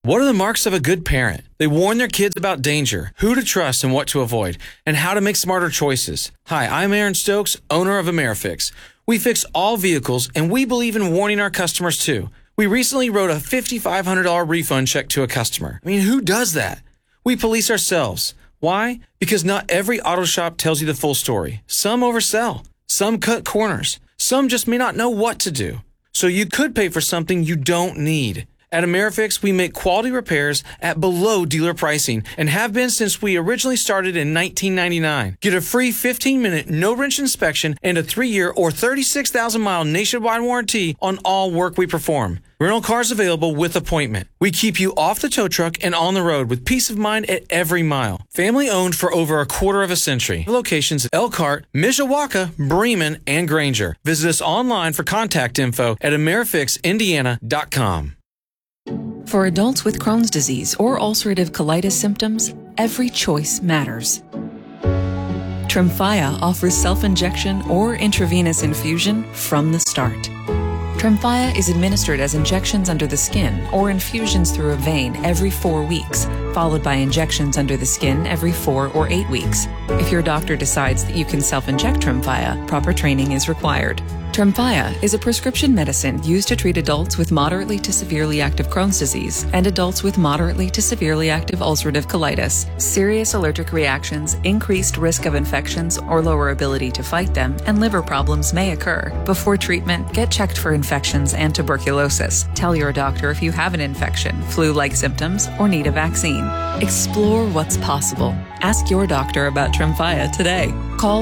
What are the marks of a good parent? They warn their kids about danger, who to trust and what to avoid, and how to make smarter choices. Hi, I'm Aaron Stokes, owner of AmeriFix. We fix all vehicles, and we believe in warning our customers too. We recently wrote a $5,500 refund check to a customer. I mean, who does that? We police ourselves. Why? Because not every auto shop tells you the full story. Some oversell. Some cut corners. Some just may not know what to do. So you could pay for something you don't need. At AmeriFix, we make quality repairs at below dealer pricing and have been since we originally started in 1999. Get a free 15-minute no-wrench inspection and a 3-year or 36,000-mile nationwide warranty on all work we perform. Rental cars available with appointment. We keep you off the tow truck and on the road with peace of mind at every mile. Family owned for over a quarter of a century. Locations at Elkhart, Mishawaka, Bremen, and Granger. Visit us online for contact info at AmeriFixIndiana.com. For adults with Crohn's disease or ulcerative colitis symptoms, every choice matters. Tremfya offers self-injection or intravenous infusion from the start. Tremfya is administered as injections under the skin or infusions through a vein every 4 weeks, followed by injections under the skin every 4 or 8 weeks. If your doctor decides that you can self-inject Tremfya, proper training is required. Tremfya is a prescription medicine used to treat adults with moderately to severely active Crohn's disease and adults with moderately to severely active ulcerative colitis. Serious allergic reactions, increased risk of infections or lower ability to fight them, and liver problems may occur. Before treatment, get checked for infections and tuberculosis. Tell your doctor if you have an infection, flu-like symptoms, or need a vaccine. Explore what's possible. Ask your doctor about Tremfya today. Call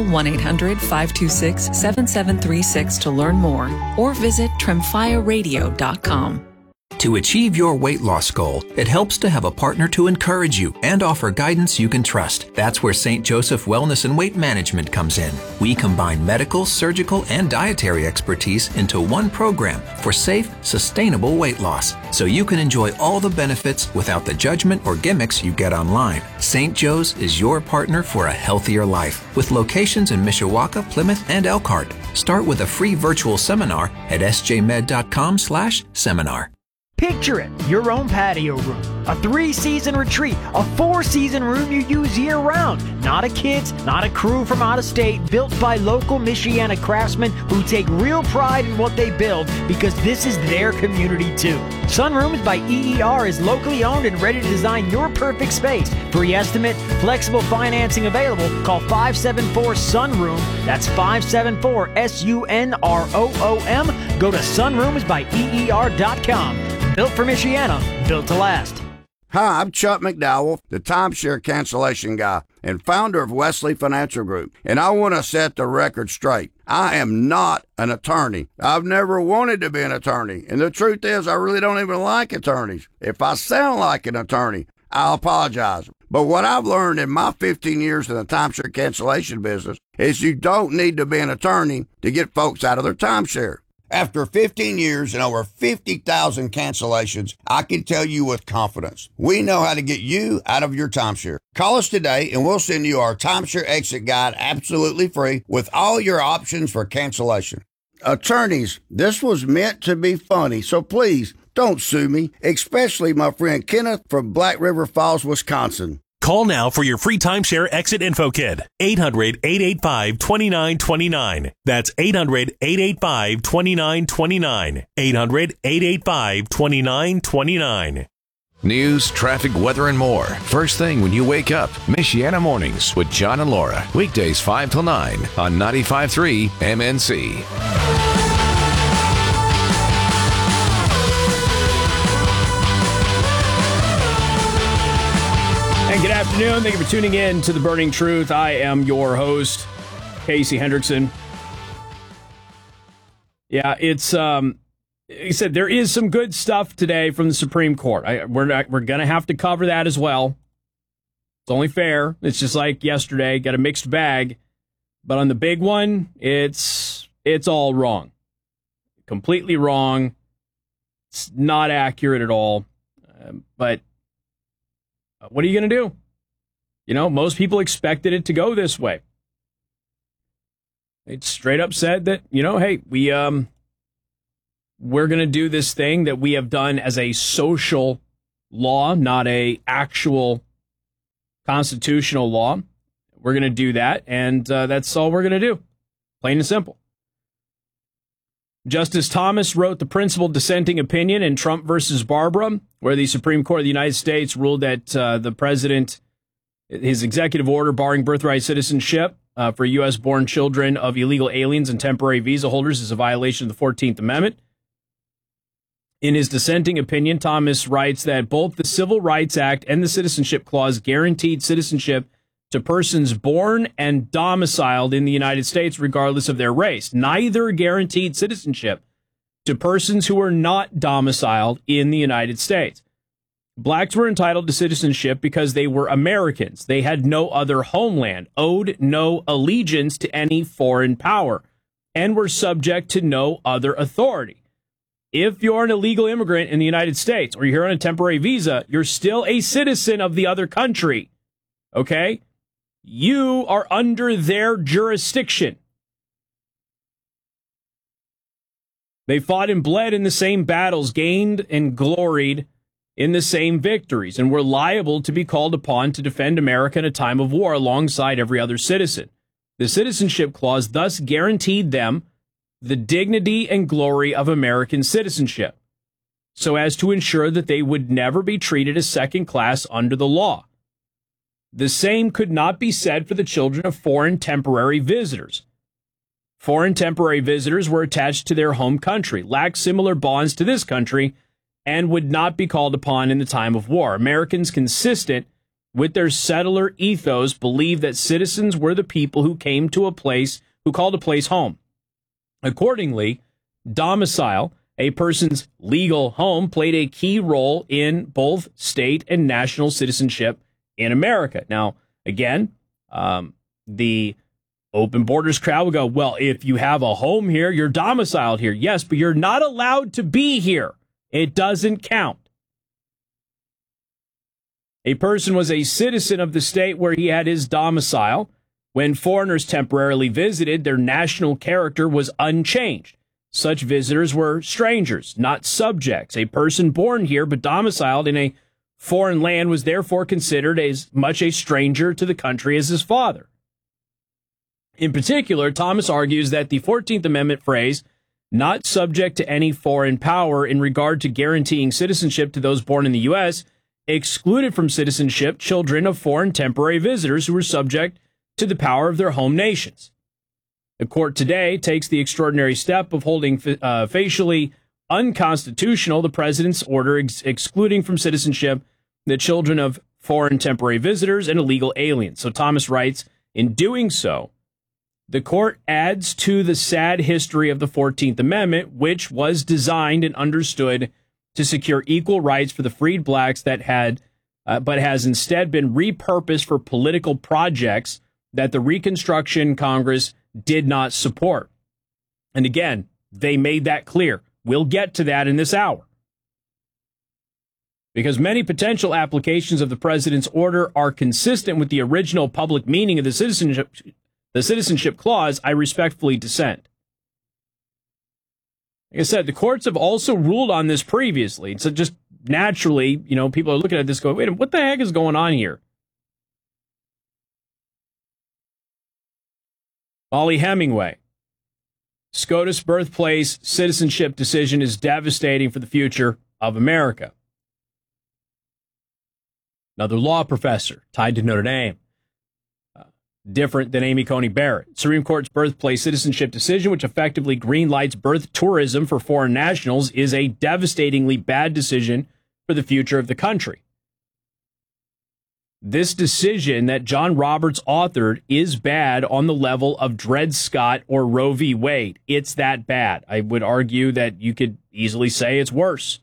1-800-526-7736 to learn more or visit tremfyaradio.com. To achieve your weight loss goal, it helps to have a partner to encourage you and offer guidance you can trust. That's where St. Joseph Wellness and Weight Management comes in. We combine medical, surgical, and dietary expertise into one program for safe, sustainable weight loss, so you can enjoy all the benefits without the judgment or gimmicks you get online. St. Joe's is your partner for a healthier life, with locations in Mishawaka, Plymouth, and Elkhart. Start with a free virtual seminar at sjmed.com/seminar. Picture it, your own patio room, a 3-season retreat, a 4-season room you use year-round. Not a kids, not a crew from out of state, built by local Michiana craftsmen who take real pride in what they build because this is their community too. Sunrooms by EER is locally owned and ready to design your perfect space. Free estimate, flexible financing available. Call 574-SUNROOM. That's 574-SUNROOM. Go to sunroomsbyer.com. Built for Michiana, built to last. Hi, I'm Chuck McDowell, the timeshare cancellation guy and founder of Wesley Financial Group, and I want to set the record straight. I am not an attorney. I've never wanted to be an attorney, and the truth is I really don't even like attorneys. If I sound like an attorney, I'll apologize. But what I've learned in my 15 years in the timeshare cancellation business is you don't need to be an attorney to get folks out of their timeshare. After 15 years and over 50,000 cancellations, I can tell you with confidence, we know how to get you out of your timeshare. Call us today and we'll send you our timeshare exit guide absolutely free with all your options for cancellation. Attorneys, this was meant to be funny, so please don't sue me, especially my friend Kenneth from Black River Falls, Wisconsin. Call now for your free timeshare exit info kit. 800-885-2929. That's 800-885-2929. 800-885-2929. News, traffic, weather, and more. First thing when you wake up. Michiana Mornings with John and Laura. Weekdays 5 till 9 on 95.3 MNC. And good afternoon. Thank you for tuning in to The Burning Truth. I am your host, Casey Hendrickson. Yeah, it's like I said, there is some good stuff today from the Supreme Court. We're going to have to cover that as well. It's only fair. It's just like yesterday, got a mixed bag. But on the big one, it's all wrong. Completely wrong. It's not accurate at all. But what are you going to do? You know, most people expected it to go this way. It straight up said that, you know, hey, we're going to do this thing that we have done as a social law, not a actual constitutional law. We're going to do that, and that's all we're going to do. Plain and simple. Justice Thomas wrote the principal dissenting opinion in Trump versus Barbara, where the Supreme Court of the United States ruled that the president, his executive order barring birthright citizenship for U.S.-born children of illegal aliens and temporary visa holders is a violation of the 14th Amendment. In his dissenting opinion, Thomas writes that both the Civil Rights Act and the Citizenship Clause guaranteed citizenship to persons born and domiciled in the United States regardless of their race. Neither guaranteed citizenship to persons who were not domiciled in the United States. Blacks were entitled to citizenship because they were Americans. They had no other homeland, owed no allegiance to any foreign power, and were subject to no other authority. If you're an illegal immigrant in the United States or you're here on a temporary visa, you're still a citizen of the other country. Okay? You are under their jurisdiction. They fought and bled in the same battles, gained and gloried in the same victories, and were liable to be called upon to defend America in a time of war alongside every other citizen. The Citizenship Clause thus guaranteed them the dignity and glory of American citizenship, so as to ensure that they would never be treated as second class under the law. The same could not be said for the children of foreign temporary visitors. Foreign temporary visitors were attached to their home country, lacked similar bonds to this country, and would not be called upon in the time of war. Americans consistent with their settler ethos believed that citizens were the people who came to a place, who called a place home. Accordingly, domicile, a person's legal home, played a key role in both state and national citizenship in America. Now, again, the open borders crowd will go, well, if you have a home here, you're domiciled here. Yes, but you're not allowed to be here. It doesn't count. A person was a citizen of the state where he had his domicile. When foreigners temporarily visited, their national character was unchanged. Such visitors were strangers, not subjects. A person born here but domiciled in a foreign land was therefore considered as much a stranger to the country as his father. In particular, Thomas argues that the 14th Amendment phrase, not subject to any foreign power in regard to guaranteeing citizenship to those born in the U.S., excluded from citizenship children of foreign temporary visitors who were subject to the power of their home nations. The court today takes the extraordinary step of holding facially unconstitutional the president's order excluding from citizenship the children of foreign temporary visitors and illegal aliens. So Thomas writes, in doing so, the court adds to the sad history of the 14th Amendment, which was designed and understood to secure equal rights for the freed blacks that had, but has instead been repurposed for political projects that the Reconstruction Congress did not support. And again, they made that clear. We'll get to that in this hour. Because many potential applications of the president's order are consistent with the original public meaning of the Citizenship Clause, I respectfully dissent. Like I said, the courts have also ruled on this previously. So just naturally, people are looking at this going, wait a minute, what the heck is going on here? Mollie Hemingway. SCOTUS birthplace citizenship decision is devastating for the future of America. Another law professor tied to Notre Dame. Different than Amy Coney Barrett. Supreme Court's birthplace citizenship decision, which effectively greenlights birth tourism for foreign nationals, is a devastatingly bad decision for the future of the country. This decision that John Roberts authored is bad on the level of Dred Scott or Roe v. Wade. It's that bad. I would argue that you could easily say it's worse,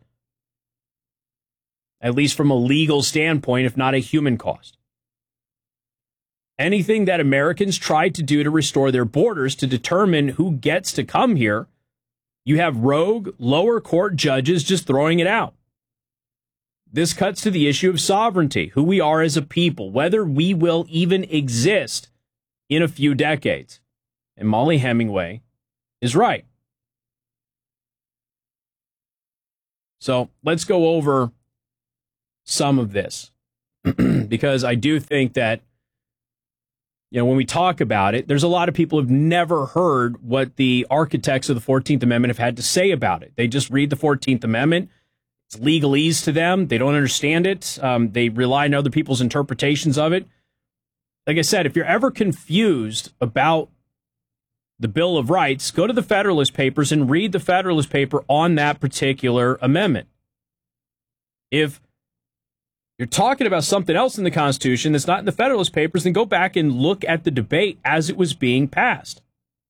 at least from a legal standpoint, if not a human cost. Anything that Americans tried to do to restore their borders to determine who gets to come here, you have rogue lower court judges just throwing it out. This cuts to the issue of sovereignty, who we are as a people, whether we will even exist in a few decades. And Mollie Hemingway is right. So let's go over some of this because I do think that, when we talk about it, there's a lot of people who've never heard what the architects of the 14th Amendment have had to say about it. They just read the 14th Amendment. It's legalese to them. They don't understand it. They rely on other people's interpretations of it. Like I said, if you're ever confused about the Bill of Rights, go to the Federalist Papers and read the Federalist Paper on that particular amendment. If you're talking about something else in the Constitution that's not in the Federalist Papers, then go back and look at the debate as it was being passed.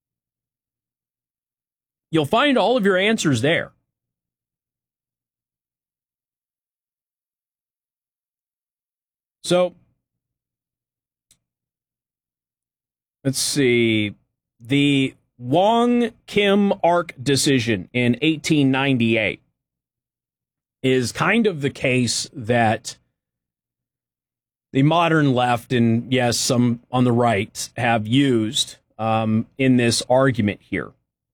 You'll find all of your answers there. So, let's see. The Wong Kim Ark decision in 1898 is kind of the case that the modern left and, yes, some on the right have used in this argument here.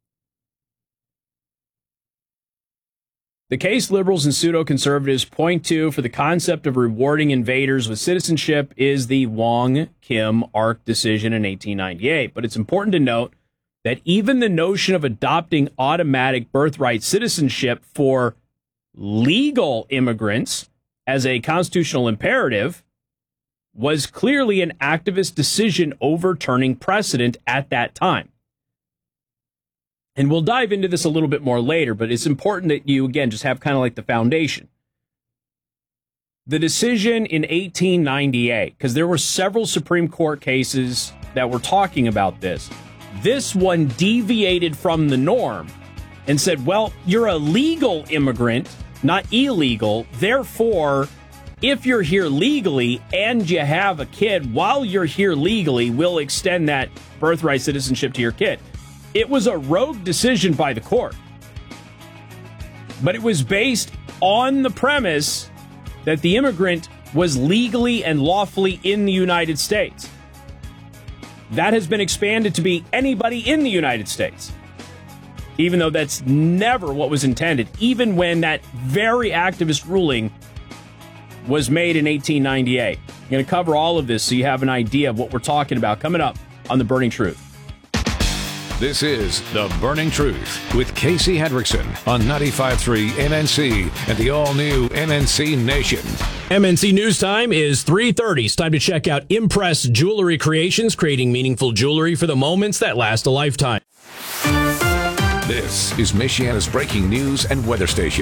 The case liberals and pseudo-conservatives point to for the concept of rewarding invaders with citizenship is the Wong Kim Ark decision in 1898. But it's important to note that even the notion of adopting automatic birthright citizenship for legal immigrants as a constitutional imperative was clearly an activist decision overturning precedent at that time. And we'll dive into this a little bit more later, but it's important that you, again, just have kind of like the foundation. The decision in 1898, because there were several Supreme Court cases that were talking about this. This one deviated from the norm and said, well, you're a legal immigrant, not illegal. Therefore, if you're here legally and you have a kid while you're here legally, we'll extend that birthright citizenship to your kid. It was a rogue decision by the court, but it was based on the premise that the immigrant was legally and lawfully in the United States. That has been expanded to be anybody in the United States, even though that's never what was intended, even when that very activist ruling was made in 1898. I'm going to cover all of this so you have an idea of what we're talking about coming up on The Burning Truth. This is The Burning Truth with Casey Hendrickson on 95.3 MNC and the all-new MNC Nation. MNC News Time is 3:30. It's time to check out Impress Jewelry Creations, creating meaningful jewelry for the moments that last a lifetime. This is Michiana's breaking news and weather station.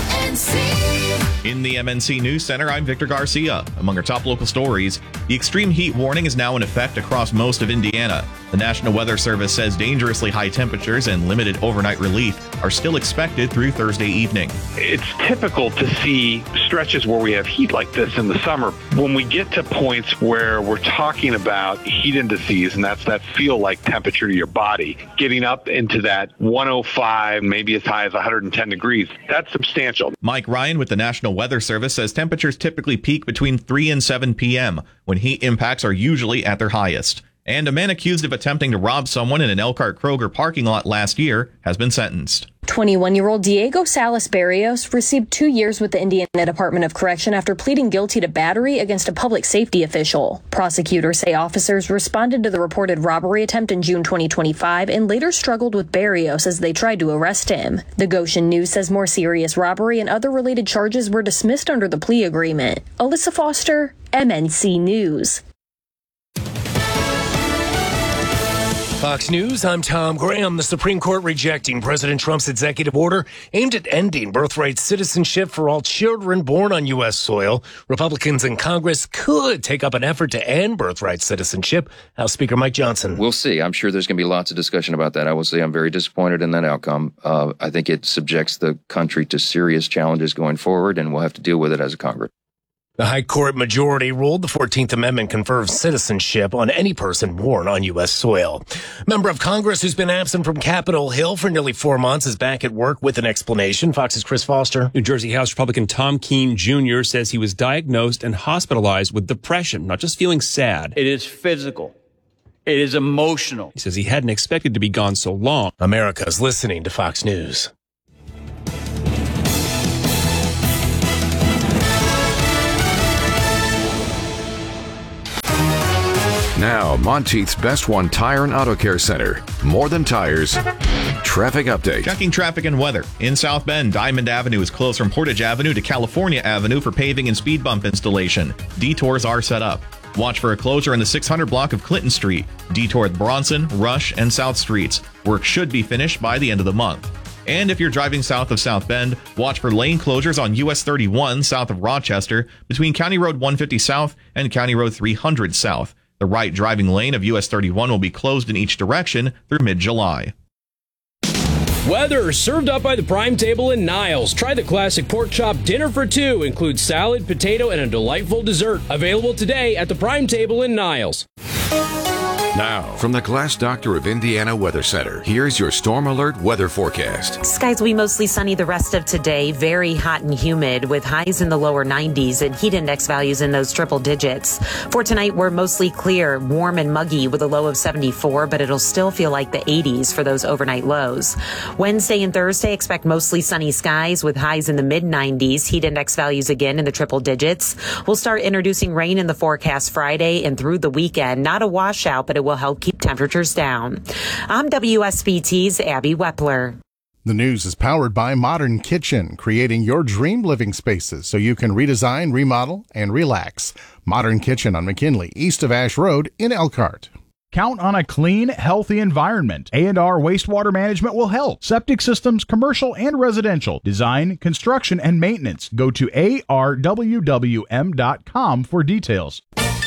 In the MNC News Center, I'm Victor Garcia. Among our top local stories, the extreme heat warning is now in effect across most of Indiana. The National Weather Service says dangerously high temperatures and limited overnight relief are still expected through Thursday evening. It's typical to see stretches where we have heat like this in the summer. When we get to points where we're talking about heat indices, and that's that feel-like temperature to your body, getting up into that 105, maybe as high as 110 degrees, that's substantial. Mike Ryan with the National Weather Service says temperatures typically peak between 3 and 7 p.m., when heat impacts are usually at their highest. And a man accused of attempting to rob someone in an Elkhart Kroger parking lot last year has been sentenced. 21-year-old Diego Salas Barrios received 2 years with the Indiana Department of Correction after pleading guilty to battery against a public safety official. Prosecutors say officers responded to the reported robbery attempt in June 2025 and later struggled with Barrios as they tried to arrest him. The Goshen News says more serious robbery and other related charges were dismissed under the plea agreement. Alyssa Foster, MNC News. Fox News, I'm Tom Graham. The Supreme Court rejecting President Trump's executive order aimed at ending birthright citizenship for all children born on U.S. soil. Republicans in Congress could take up an effort to end birthright citizenship. House Speaker Mike Johnson. We'll see. I'm sure there's going to be lots of discussion about that. I will say I'm very disappointed in that outcome. I think it subjects the country to serious challenges going forward, and we'll have to deal with it as a Congress. The High Court majority ruled the 14th Amendment confers citizenship on any person born on U.S. soil. Member of Congress who's been absent from Capitol Hill for nearly 4 months is back at work with an explanation. Fox's Chris Foster. New Jersey House Republican Tom Keene Jr. says he was diagnosed and hospitalized with depression, not just feeling sad. It is physical. It is emotional. He says he hadn't expected to be gone so long. America's listening to Fox News. Now, Monteith's Best One Tire and Auto Care Center. More than tires. Traffic update. Checking traffic and weather. In South Bend, Diamond Avenue is closed from Portage Avenue to California Avenue for paving and speed bump installation. Detours are set up. Watch for a closure in the 600 block of Clinton Street. Detour at Bronson, Rush, and South Streets. Work should be finished by the end of the month. And if you're driving south of South Bend, watch for lane closures on US 31 south of Rochester between County Road 150 South and County Road 300 South. The right driving lane of US 31 will be closed in each direction through mid-July. Weather served up by the Prime Table in Niles. Try the classic pork chop dinner for two. Includes salad, potato, and a delightful dessert. Available today at the Prime Table in Niles. Now, from the Glass Doctor of Indiana Weather Center, here's your Storm Alert weather forecast. Skies will be mostly sunny the rest of today. Very hot and humid with highs in the lower 90s and heat index values in those triple digits. For tonight, we're mostly clear, warm and muggy with a low of 74, but it'll still feel like the 80s for those overnight lows. Wednesday and Thursday, expect mostly sunny skies with highs in the mid-90s, heat index values again in the triple digits. We'll start introducing rain in the forecast Friday and through the weekend. Not a washout, but it will help keep temperatures down. I'm WSBT's Abby Wepler. The news is powered by Modern Kitchen, creating your dream living spaces so you can redesign, remodel, and relax. Modern Kitchen on McKinley, east of Ash Road in Elkhart. Count on a clean, healthy environment. A&R Wastewater Management will help. Septic systems, commercial and residential. Design, construction, and maintenance. Go to arwwm.com for details.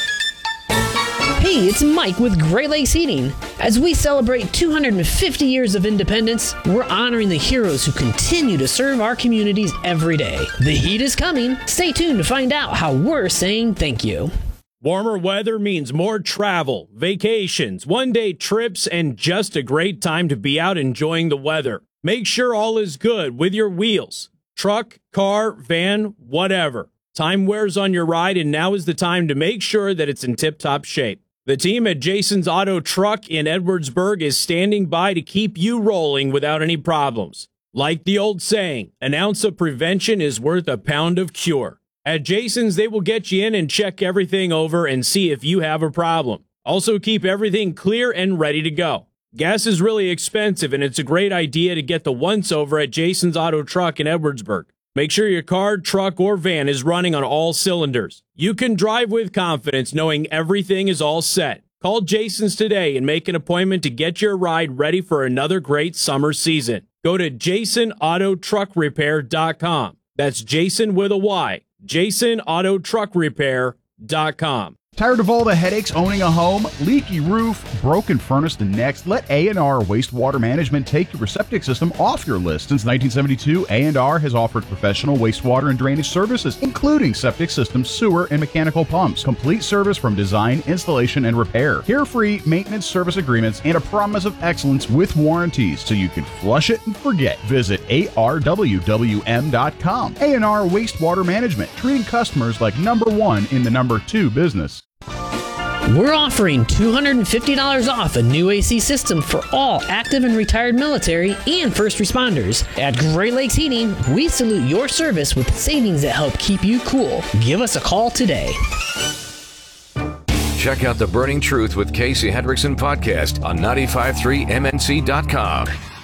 Hey, it's Mike with Great Lakes Heating. As we celebrate 250 years of independence, we're honoring the heroes who continue to serve our communities every day. The heat is coming. Stay tuned to find out how we're saying thank you. Warmer weather means more travel, vacations, one-day trips, and just a great time to be out enjoying the weather. Make sure all is good with your wheels. Truck, car, van, whatever. Time wears on your ride, and now is the time to make sure that it's in tip-top shape. The team at Jason's Auto Truck in Edwardsburg is standing by to keep you rolling without any problems. Like the old saying, an ounce of prevention is worth a pound of cure. At Jason's, they will get you in and check everything over and see if you have a problem. Also, keep everything clear and ready to go. Gas is really expensive, and it's a great idea to get the once-over at Jason's Auto Truck in Edwardsburg. Make sure your car, truck, or van is running on all cylinders. You can drive with confidence knowing everything is all set. Call Jason's today and make an appointment to get your ride ready for another great summer season. Go to JasonAutoTruckRepair.com. That's Jason with a Y. JasonAutoTruckRepair.com. Tired of all the headaches owning a home? Leaky roof, broken furnace, the next? Let A&R Wastewater Management take your septic system off your list. Since 1972, A&R has offered professional wastewater and drainage services, including septic systems, sewer, and mechanical pumps. Complete service from design, installation, and repair. Carefree maintenance service agreements and a promise of excellence with warranties so you can flush it and forget. Visit arwwm.com. A&R Wastewater Management, treating customers like number one in the number two business. We're offering $250 off a new AC system for all active and retired military and first responders. At Great Lakes Heating, we salute your service with savings that help keep you cool. Give us a call today. Check out The Burning Truth with Casey Hendrickson podcast on 953mnc.com.